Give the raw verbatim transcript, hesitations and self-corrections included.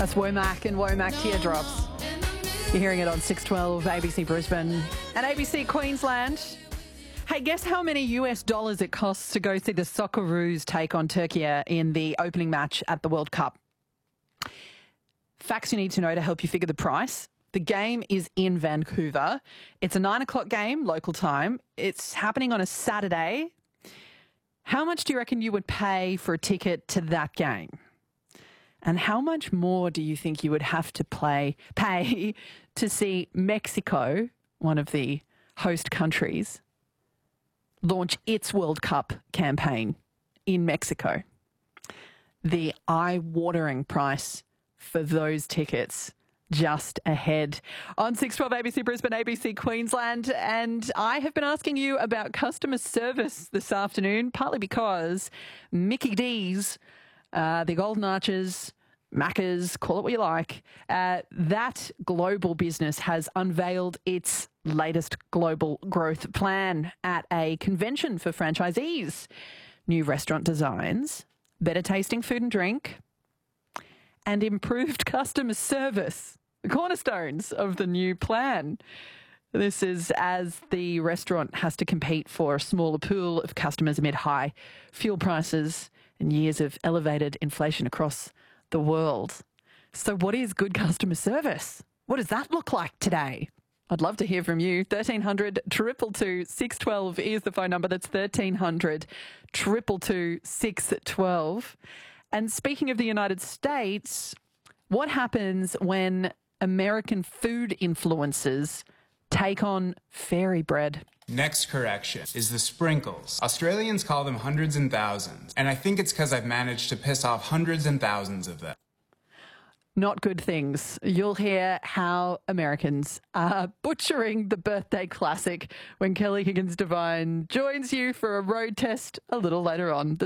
That's Womack and Womack Teardrops. You're hearing it on six twelve A B C Brisbane and A B C Queensland. Hey, guess how many U S dollars it costs to go see the Socceroos take on Turkey in the opening match at the World Cup? Facts you need to know to help you figure the price. The game is in Vancouver. It's a nine o'clock game, local time. It's happening on a Saturday. How much do you reckon you would pay for a ticket to that game? And how much more do you think you would have to play, pay to see Mexico, one of the host countries, launch its World Cup campaign in Mexico? The eye-watering price for those tickets just ahead on six twelve A B C Brisbane, A B C Queensland. And I have been asking you about customer service this afternoon, partly because Mickey D's, uh, the Golden Arches, Macca's, call it what you like, uh, that global business has unveiled its latest global growth plan at a convention for franchisees. New restaurant designs, better tasting food and drink, and improved customer service, the cornerstones of the new plan. This is as the restaurant has to compete for a smaller pool of customers amid high fuel prices and years of elevated inflation across the world. So what is good customer service? What does that look like today? I'd love to hear from you. thirteen hundred, two two two, six one two is the phone number. That's thirteen hundred, two two two, six one two. And speaking of the United States, what happens when American food influencers take on fairy bread? Next correction is the sprinkles. Australians call them hundreds and thousands, and I think it's because I've managed to piss off hundreds and thousands of them. Not good things. You'll hear how Americans are butchering the birthday classic when Kelly Higgins Devine joins you for a road test a little later on.